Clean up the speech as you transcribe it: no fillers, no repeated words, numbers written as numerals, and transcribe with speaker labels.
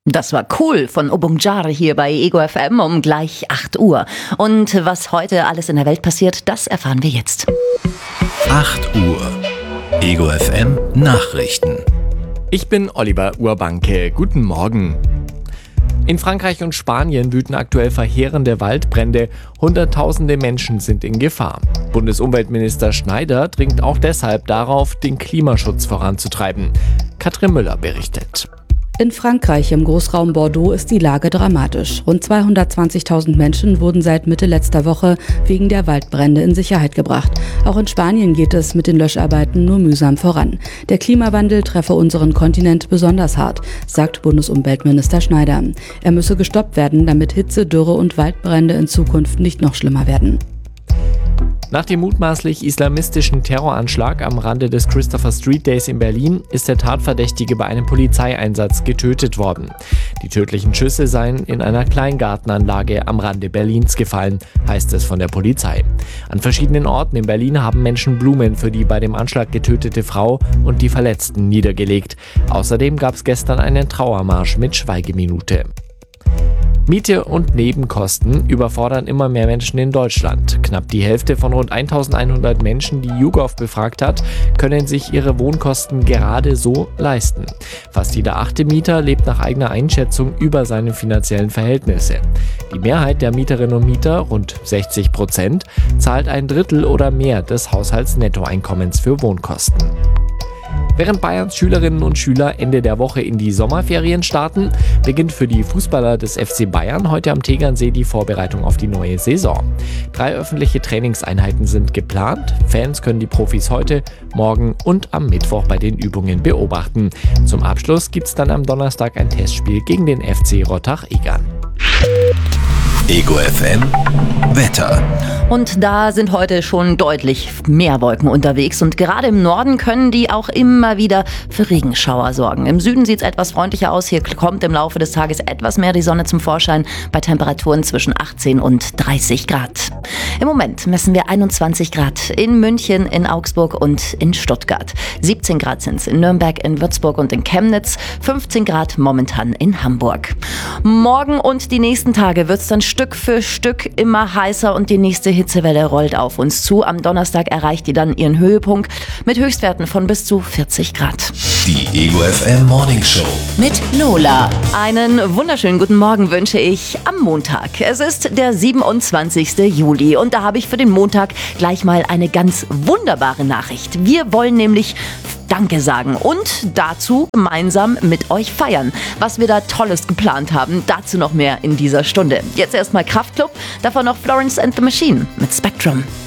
Speaker 1: Das war cool von Obungjar hier bei Ego FM um gleich 8 Uhr. Und was heute alles in der Welt passiert, das erfahren wir jetzt.
Speaker 2: 8 Uhr. Ego FM Nachrichten.
Speaker 3: Ich bin Oliver Urbanke. Guten Morgen. In Frankreich und Spanien wüten aktuell verheerende Waldbrände. Hunderttausende Menschen sind in Gefahr. Bundesumweltminister Schneider dringt auch deshalb darauf, den Klimaschutz voranzutreiben. Katrin Müller berichtet.
Speaker 4: In Frankreich im Großraum Bordeaux ist die Lage dramatisch. Rund 220.000 Menschen wurden seit Mitte letzter Woche wegen der Waldbrände in Sicherheit gebracht. Auch in Spanien geht es mit den Löscharbeiten nur mühsam voran. Der Klimawandel treffe unseren Kontinent besonders hart, sagt Bundesumweltminister Schneider. Er müsse gestoppt werden, damit Hitze, Dürre und Waldbrände in Zukunft nicht noch schlimmer werden.
Speaker 3: Nach dem mutmaßlich islamistischen Terroranschlag am Rande des Christopher Street Days in Berlin ist der Tatverdächtige bei einem Polizeieinsatz getötet worden. Die tödlichen Schüsse seien in einer Kleingartenanlage am Rande Berlins gefallen, heißt es von der Polizei. An verschiedenen Orten in Berlin haben Menschen Blumen für die bei dem Anschlag getötete Frau und die Verletzten niedergelegt. Außerdem gab es gestern einen Trauermarsch mit Schweigeminute. Miete und Nebenkosten überfordern immer mehr Menschen in Deutschland. Knapp die Hälfte von rund 1100 Menschen, die YouGov befragt hat, können sich ihre Wohnkosten gerade so leisten. Fast jeder 8. Mieter lebt nach eigener Einschätzung über seine finanziellen Verhältnisse. Die Mehrheit der Mieterinnen und Mieter, rund 60%, zahlt ein Drittel oder mehr des Haushaltsnettoeinkommens für Wohnkosten. Während Bayerns Schülerinnen und Schüler Ende der Woche in die Sommerferien starten, beginnt für die Fußballer des FC Bayern heute am Tegernsee die Vorbereitung auf die neue Saison. 3 öffentliche Trainingseinheiten sind geplant. Fans können die Profis heute, morgen und am Mittwoch bei den Übungen beobachten. Zum Abschluss gibt es dann am Donnerstag ein Testspiel gegen den FC Rottach-Egern.
Speaker 2: Ego FM Wetter.
Speaker 1: Und da sind heute schon deutlich mehr Wolken unterwegs und gerade im Norden können die auch immer wieder für Regenschauer sorgen. Im Süden sieht es etwas freundlicher aus. Hier kommt im Laufe des Tages etwas mehr die Sonne zum Vorschein bei Temperaturen zwischen 18 und 30 Grad. Im Moment messen wir 21 Grad in München, in Augsburg und in Stuttgart. 17 Grad sind es in Nürnberg, in Würzburg und in Chemnitz. 15 Grad momentan in Hamburg. Morgen und die nächsten Tage wird es dann Stück für Stück immer heißer und die nächste Hitzewelle rollt auf uns zu. Am Donnerstag erreicht die dann ihren Höhepunkt mit Höchstwerten von bis zu 40 Grad.
Speaker 2: Die Ego FM Morning Show
Speaker 1: Mit Lola. Einen wunderschönen guten Morgen wünsche ich am Montag. Es ist der 27. Juli und da habe ich für den Montag gleich mal eine ganz wunderbare Nachricht. Wir wollen nämlich Danke sagen und dazu gemeinsam mit euch feiern. Was wir da Tolles geplant haben, dazu noch mehr in dieser Stunde. Jetzt erstmal Kraftklub, davon noch Florence and the Machine mit Spectrum.